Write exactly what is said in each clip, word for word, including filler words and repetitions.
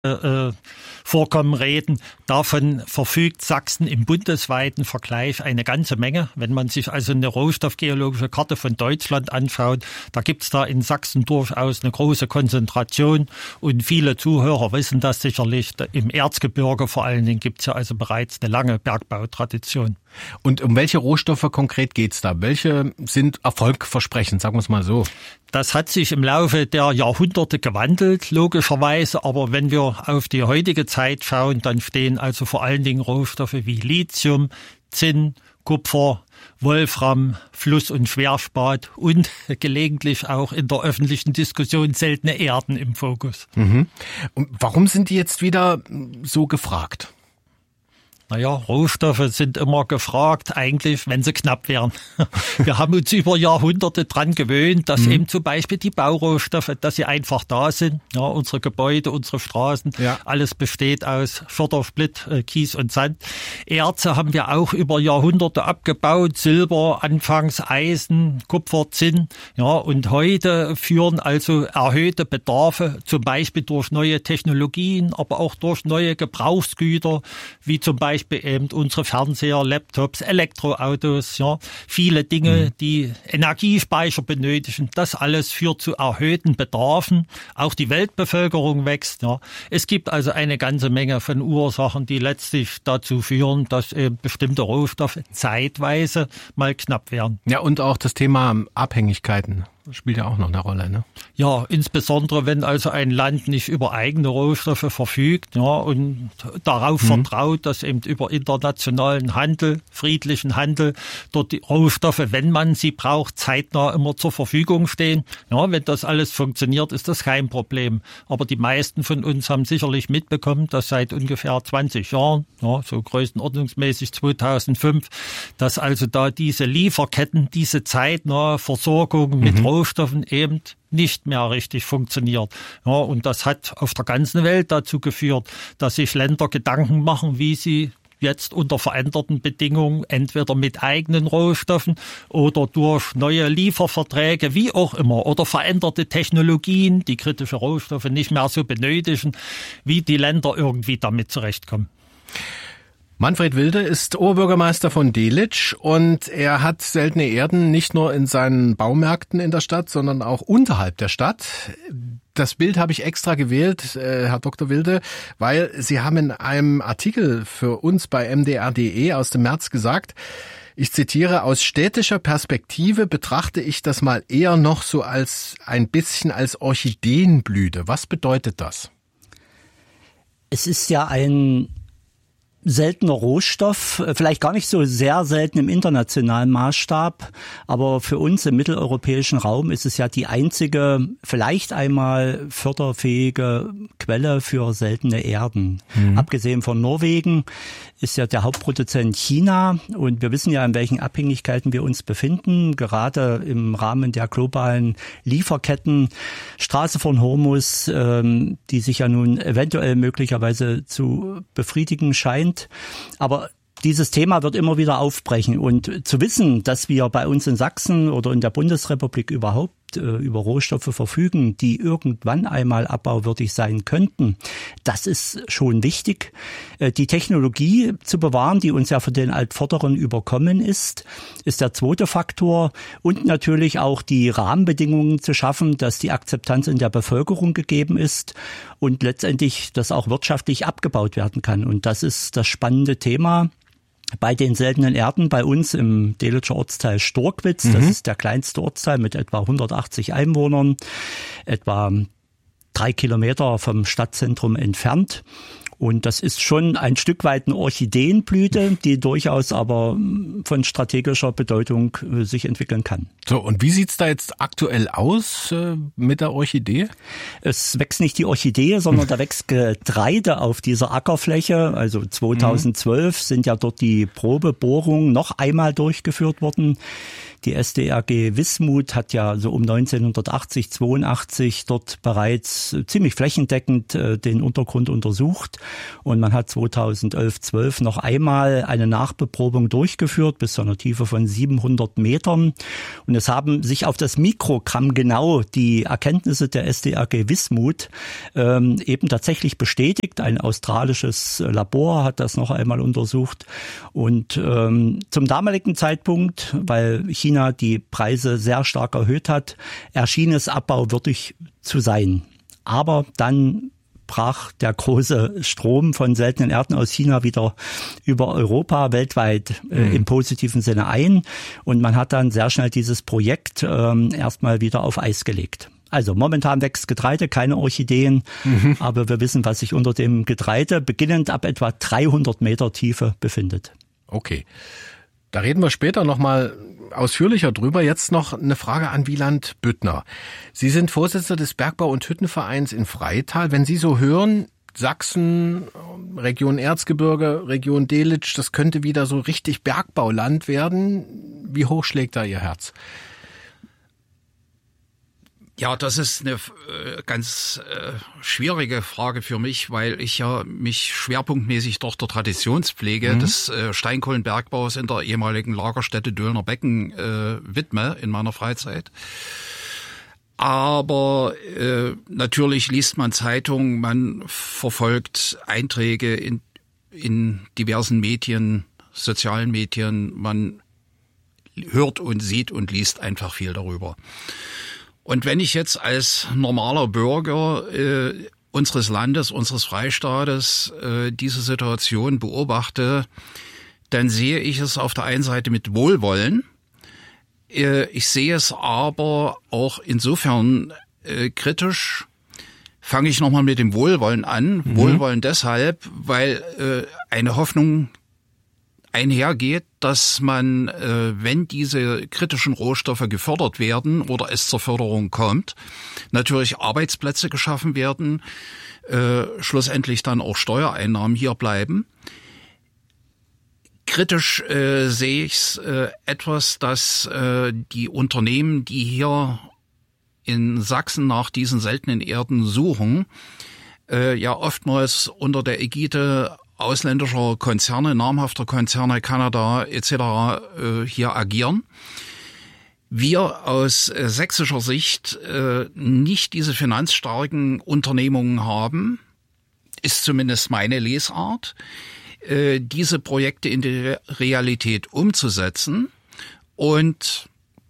äh, Vorkommen reden. Davon verfügt Sachsen im bundesweiten Vergleich eine ganze Menge. Wenn man sich also eine rohstoffgeologische Karte von Deutschland anschaut, da gibt's da in Sachsen durchaus eine große Konzentration und viele Zuhörer wissen das sicherlich. Im Erzgebirge vor allen Dingen gibt's ja also bereits eine lange Bergbautradition. Und um welche Rohstoffe konkret geht's da? Welche sind erfolgversprechend, sagen wir es mal so? Das hat sich im Laufe der Jahrhunderte gewandelt, logischerweise. Aber wenn wir auf die heutige Zeit schauen, dann stehen also vor allen Dingen Rohstoffe wie Lithium, Zinn, Kupfer, Wolfram, Fluss- und Schwerspat und gelegentlich auch in der öffentlichen Diskussion seltene Erden im Fokus. Mhm. Und warum sind die jetzt wieder so gefragt? Naja, Rohstoffe sind immer gefragt, eigentlich, wenn sie knapp wären. Wir haben uns über Jahrhunderte dran gewöhnt, dass mhm. eben zum Beispiel die Baurohstoffe, dass sie einfach da sind. Ja, unsere Gebäude, unsere Straßen, ja. Alles besteht aus Schotter, Splitt, Kies und Sand. Erze haben wir auch über Jahrhunderte abgebaut, Silber, anfangs Eisen, Kupfer, Zinn. Ja, und heute führen also erhöhte Bedarfe, zum Beispiel durch neue Technologien, aber auch durch neue Gebrauchsgüter, wie zum Beispiel eben unsere Fernseher, Laptops, Elektroautos, ja, viele Dinge, mhm. die Energiespeicher benötigen. Das alles führt zu erhöhten Bedarfen. Auch die Weltbevölkerung wächst. Ja. Es gibt also eine ganze Menge von Ursachen, die letztlich dazu führen, dass eben bestimmte Rohstoffe zeitweise mal knapp werden. Ja, und auch das Thema Abhängigkeiten spielt ja auch noch eine Rolle, ne? Ja, insbesondere wenn also ein Land nicht über eigene Rohstoffe verfügt, ja, und darauf mhm. vertraut, dass eben über internationalen Handel, friedlichen Handel, dort die Rohstoffe, wenn man sie braucht, zeitnah immer zur Verfügung stehen. Ja, wenn das alles funktioniert, ist das kein Problem. Aber die meisten von uns haben sicherlich mitbekommen, dass seit ungefähr zwanzig Jahren, ja, so größenordnungsmäßig zweitausendfünf, dass also da diese Lieferketten, diese zeitnahe Versorgung mit mhm. Rohstoffen eben nicht mehr richtig funktioniert. Ja, und das hat auf der ganzen Welt dazu geführt, dass sich Länder Gedanken machen, wie sie jetzt unter veränderten Bedingungen entweder mit eigenen Rohstoffen oder durch neue Lieferverträge, wie auch immer, oder veränderte Technologien, die kritische Rohstoffe nicht mehr so benötigen, wie die Länder irgendwie damit zurechtkommen. Manfred Wilde ist Oberbürgermeister von Delitzsch und er hat seltene Erden nicht nur in seinen Baumärkten in der Stadt, sondern auch unterhalb der Stadt. Das Bild habe ich extra gewählt, äh, Herr Doktor Wilde, weil Sie haben in einem Artikel für uns bei m d r punkt d e aus dem März gesagt, ich zitiere, aus städtischer Perspektive betrachte ich das mal eher noch so als ein bisschen als Orchideenblüte. Was bedeutet das? Es ist ja ein seltener Rohstoff, vielleicht gar nicht so sehr selten im internationalen Maßstab, aber für uns im mitteleuropäischen Raum ist es ja die einzige, vielleicht einmal förderfähige Quelle für seltene Erden. Mhm. Abgesehen von Norwegen ist ja der Hauptproduzent China und wir wissen ja, in welchen Abhängigkeiten wir uns befinden, gerade im Rahmen der globalen Lieferketten, Straße von Hormuz, ähm, die sich ja nun eventuell möglicherweise zu befriedigen scheint. Aber dieses Thema wird immer wieder aufbrechen und zu wissen, dass wir bei uns in Sachsen oder in der Bundesrepublik überhaupt äh, über Rohstoffe verfügen, die irgendwann einmal abbauwürdig sein könnten, das ist schon wichtig. Äh, die Technologie zu bewahren, die uns ja von den Altvorderen überkommen ist, ist der zweite Faktor und natürlich auch die Rahmenbedingungen zu schaffen, dass die Akzeptanz in der Bevölkerung gegeben ist und letztendlich das auch wirtschaftlich abgebaut werden kann. Und das ist das spannende Thema bei den seltenen Erden bei uns im Delitscher Ortsteil Storkwitz. Mhm. Das ist der kleinste Ortsteil mit etwa hundertachtzig Einwohnern, etwa drei Kilometer vom Stadtzentrum entfernt. Und das ist schon ein Stück weit eine Orchideenblüte, die durchaus aber von strategischer Bedeutung sich entwickeln kann. So, und wie sieht's da jetzt aktuell aus äh, mit der Orchidee? Es wächst nicht die Orchidee, sondern da wächst Getreide auf dieser Ackerfläche. Also zweitausendzwölf mhm. sind ja dort die Probebohrungen noch einmal durchgeführt worden. Die S D R G Wismut hat ja so um neunzehnhundertachtzig, zweiundachtzig dort bereits ziemlich flächendeckend den Untergrund untersucht. Und man hat zweitausendelf, zwölf noch einmal eine Nachbeprobung durchgeführt bis zu einer Tiefe von siebenhundert Metern. Und es haben sich auf das Mikrogramm genau die Erkenntnisse der S D R G Wismut ähm, eben tatsächlich bestätigt. Ein australisches Labor hat das noch einmal untersucht. Und ähm, zum damaligen Zeitpunkt, weil China die Preise sehr stark erhöht hat, erschien es abbauwürdig zu sein. Aber dann brach der große Strom von seltenen Erden aus China wieder über Europa weltweit äh, mhm. im positiven Sinne ein. Und man hat dann sehr schnell dieses Projekt ähm, erstmal wieder auf Eis gelegt. Also momentan wächst Getreide, keine Orchideen, mhm. aber wir wissen, was sich unter dem Getreide beginnend ab etwa dreihundert Meter Tiefe befindet. Okay. Da reden wir später nochmal ausführlicher drüber. Jetzt noch eine Frage an Wieland Büttner. Sie sind Vorsitzender des Bergbau- und Hüttenvereins in Freital. Wenn Sie so hören, Sachsen, Region Erzgebirge, Region Delitzsch, das könnte wieder so richtig Bergbauland werden. Wie hoch schlägt da Ihr Herz? Ja, das ist eine äh, ganz äh, schwierige Frage für mich, weil ich ja mich schwerpunktmäßig doch der Traditionspflege mhm. des äh, Steinkohlenbergbaus in der ehemaligen Lagerstätte Döllner Becken äh, widme in meiner Freizeit. Aber äh, natürlich liest man Zeitungen, man verfolgt Einträge in, in diversen Medien, sozialen Medien, man hört und sieht und liest einfach viel darüber. Und wenn ich jetzt als normaler Bürger äh, unseres Landes, unseres Freistaates äh, diese Situation beobachte, dann sehe ich es auf der einen Seite mit Wohlwollen. Äh, ich sehe es aber auch insofern äh, kritisch. Fange ich nochmal mit dem Wohlwollen an. Mhm. Wohlwollen deshalb, weil äh, eine Hoffnung einhergeht, dass man, äh, wenn diese kritischen Rohstoffe gefördert werden oder es zur Förderung kommt, natürlich Arbeitsplätze geschaffen werden, äh, schlussendlich dann auch Steuereinnahmen hier bleiben. Kritisch äh, sehe ich es äh, etwas, dass äh, die Unternehmen, die hier in Sachsen nach diesen seltenen Erden suchen, äh, ja oftmals unter der Ägide ausländischer Konzerne, namhafter Konzerne, Kanada et cetera äh, hier agieren. Wir aus äh, sächsischer Sicht äh, nicht diese finanzstarken Unternehmungen haben, ist zumindest meine Lesart, äh, diese Projekte in die Realität umzusetzen. Und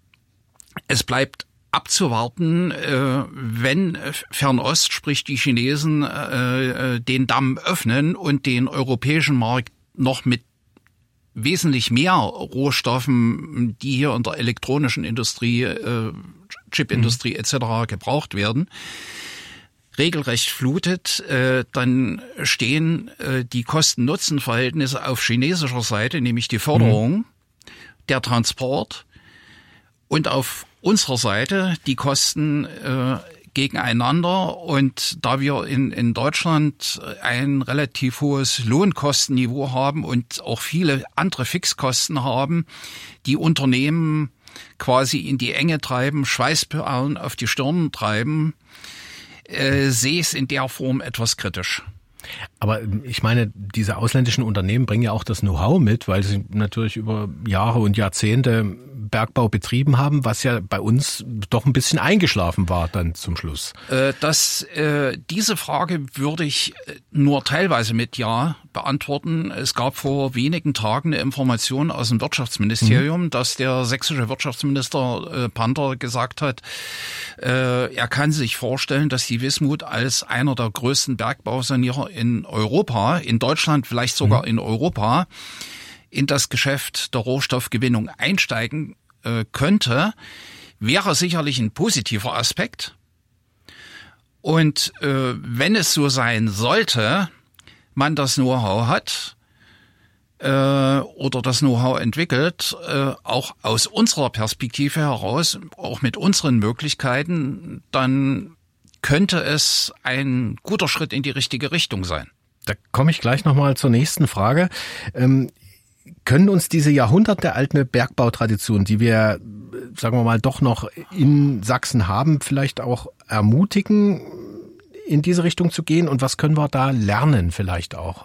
es bleibt abzuwarten, äh, wenn Fernost, sprich die Chinesen, äh, den Damm öffnen und den europäischen Markt noch mit wesentlich mehr Rohstoffen, die hier in der elektronischen Industrie, äh, Chipindustrie et cetera gebraucht werden, regelrecht flutet, äh, dann stehen äh, die Kosten-Nutzen-Verhältnisse auf chinesischer Seite, nämlich die Förderung, mhm. der Transport und auf unserer Seite die Kosten äh, gegeneinander. Und da wir in, in Deutschland ein relativ hohes Lohnkostenniveau haben und auch viele andere Fixkosten haben, die Unternehmen quasi in die Enge treiben, Schweißperlen auf die Stirn treiben, äh, sehe ich es in der Form etwas kritisch. Aber ich meine, diese ausländischen Unternehmen bringen ja auch das Know-how mit, weil sie natürlich über Jahre und Jahrzehnte Bergbau betrieben haben, was ja bei uns doch ein bisschen eingeschlafen war dann zum Schluss. Äh, das, äh, diese Frage würde ich nur teilweise mit Ja beantworten. Es gab vor wenigen Tagen eine Information aus dem Wirtschaftsministerium, mhm. dass der sächsische Wirtschaftsminister äh, Panter gesagt hat, äh, er kann sich vorstellen, dass die Wismut als einer der größten Bergbausanierer in Europa, in Deutschland, vielleicht sogar mhm. in Europa, in das Geschäft der Rohstoffgewinnung einsteigen äh, könnte, wäre sicherlich ein positiver Aspekt. Und äh, wenn es so sein sollte, man das Know-how hat äh, oder das Know-how entwickelt, äh, auch aus unserer Perspektive heraus, auch mit unseren Möglichkeiten, dann könnte es ein guter Schritt in die richtige Richtung sein. Da komme ich gleich nochmal zur nächsten Frage. Ähm, Können uns diese jahrhundertealte Bergbautradition, die wir, sagen wir mal, doch noch in Sachsen haben, vielleicht auch ermutigen, in diese Richtung zu gehen? Und was können wir da lernen vielleicht auch?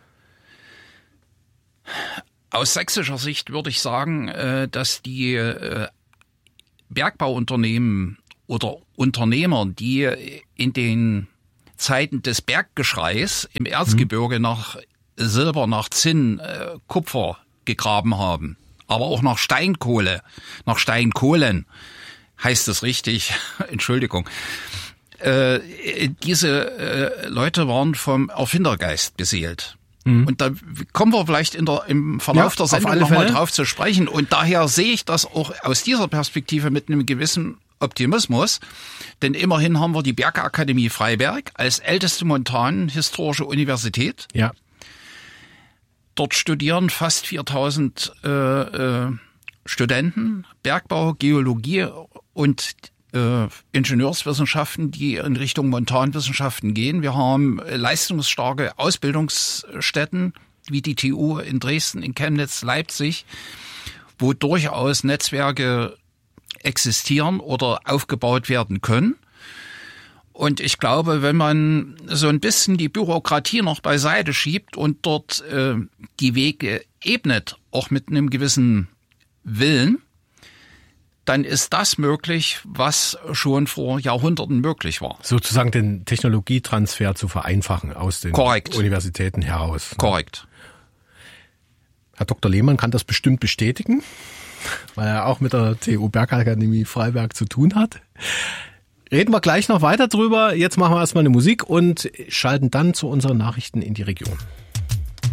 Aus sächsischer Sicht würde ich sagen, dass die Bergbauunternehmen oder Unternehmer, die in den Zeiten des Berggeschreis im Erzgebirge nach Silber, nach Zinn, Kupfer gegraben haben, aber auch nach Steinkohle, nach Steinkohlen, heißt es richtig, Entschuldigung. Äh, diese äh, Leute waren vom Erfindergeist beseelt. Mhm. Und da kommen wir vielleicht in der, im Verlauf ja, der Sendung nochmal drauf zu sprechen. Und daher sehe ich das auch aus dieser Perspektive mit einem gewissen Optimismus. Denn immerhin haben wir die Bergakademie Freiberg als älteste montanhistorische Universität. Ja. Dort studieren fast viertausend äh, äh, Studenten Bergbau, Geologie und äh, Ingenieurswissenschaften, die in Richtung Montanwissenschaften gehen. Wir haben leistungsstarke Ausbildungsstätten wie die T U in Dresden, in Chemnitz, Leipzig, wo durchaus Netzwerke existieren oder aufgebaut werden können. Und ich glaube, wenn man so ein bisschen die Bürokratie noch beiseite schiebt und dort äh, die Wege ebnet, auch mit einem gewissen Willen, dann ist das möglich, was schon vor Jahrhunderten möglich war. Sozusagen den Technologietransfer zu vereinfachen aus den Korrekt. Universitäten heraus. Korrekt. Herr Doktor Lehmann kann das bestimmt bestätigen, weil er auch mit der T U Bergakademie Freiberg zu tun hat. Reden wir gleich noch weiter drüber. Jetzt machen wir erstmal eine Musik und schalten dann zu unseren Nachrichten in die Region.